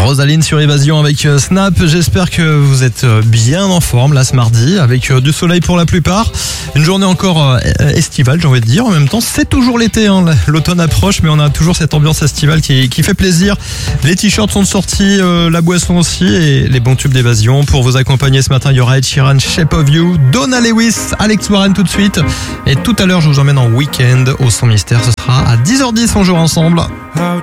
Rosaline sur Évasion avec Snap. J'espère que vous êtes bien en forme là ce mardi avec du soleil pour la plupart. Une journée encore estivale, j'ai envie de dire. En même temps, c'est toujours l'été, hein. L'automne approche, mais on a toujours cette ambiance estivale qui fait plaisir. Les t-shirts sont sortis, la boisson aussi et les bons tubes d'Évasion. Pour vous accompagner ce matin, il y aura Ed Sheeran, Shape of You, Donna Lewis, Alex Warren tout de suite. Et tout à l'heure, je vous emmène en week-end au Son Mystère. Ce sera à 10h10, on joue ensemble. How